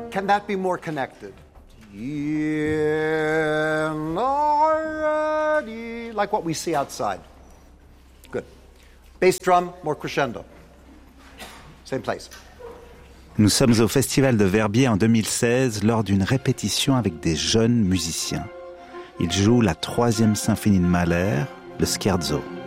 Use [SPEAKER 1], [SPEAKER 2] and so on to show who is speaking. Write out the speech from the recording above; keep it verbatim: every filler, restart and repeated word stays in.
[SPEAKER 1] Can that be more connected? In already, like what we see outside. Good. Bass drum, more crescendo. Same place.
[SPEAKER 2] Nous sommes au Festival de Verbier en deux mille seize lors d'une répétition avec des jeunes musiciens. Ils jouent la troisième symphonie de Mahler, le Scherzo.